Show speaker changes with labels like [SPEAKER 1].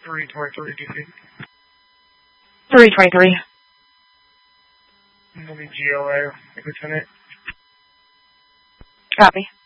[SPEAKER 1] 323 DC.
[SPEAKER 2] 323.
[SPEAKER 1] And it'll be GLA, Lieutenant.
[SPEAKER 2] Copy.